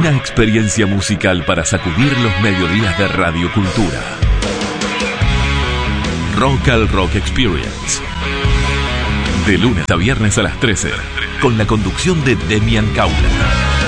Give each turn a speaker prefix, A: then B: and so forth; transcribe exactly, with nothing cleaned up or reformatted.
A: Una experiencia musical para sacudir los mediodías de Radio Cultura. Rock al Rock Experience. De lunes a viernes a las trece, con la conducción de Demian Kaula.